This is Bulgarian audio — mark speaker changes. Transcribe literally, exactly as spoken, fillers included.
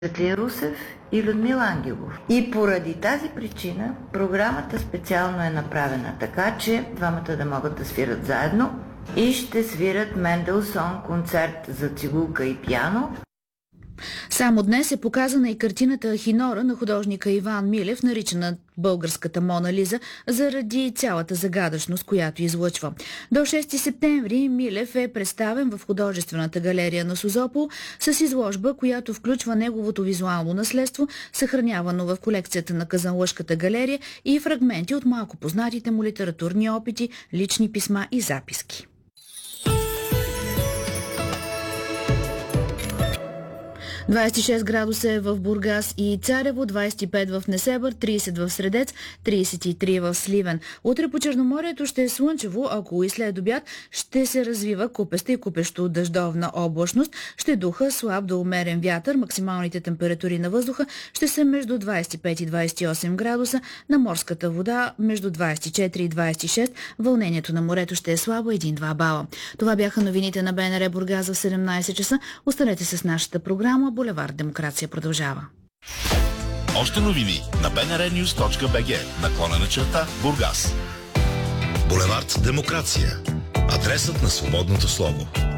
Speaker 1: Светлин Русев и Людмила Ангелов. И поради тази причина програмата специално е направена така, че двамата да могат да свират заедно и ще свират Менделсон концерт за цигулка и пиано.
Speaker 2: Само днес е показана и картината Ахинора на художника Иван Милев, наричана българската Мона Лиза, заради цялата загадъчност, която излъчва. До шести септември Милев е представен в художествената галерия на Созопол с изложба, която включва неговото визуално наследство, съхранявано в колекцията на Казанлъшката галерия, и фрагменти от малко познатите му литературни опити, лични писма и записки. двадесет и шест градуса е в Бургас и Царево, двадесет и пет в Несебър, тридесет в Средец, тридесет и три в Сливен. Утре по Черноморието ще е слънчево, ако и след обяд ще се развива купеста и купещо дъждовна облачност. Ще духа слаб до умерен вятър. Максималните температури на въздуха ще са между двадесет и пет и двадесет и осем градуса, на морската вода между двадесет и четири и двадесет и шест. Вълнението на морето ще е слабо един-два бала. Това бяха новините на БНР Бургас в седемнадесет часа. Останете с нашата програма. Булевард Демокрация продължава.
Speaker 3: Още новини на би ен ар нюз точка би джи, наклонена черта Бургас. Булевард Демокрация. Адресът на свободното слово.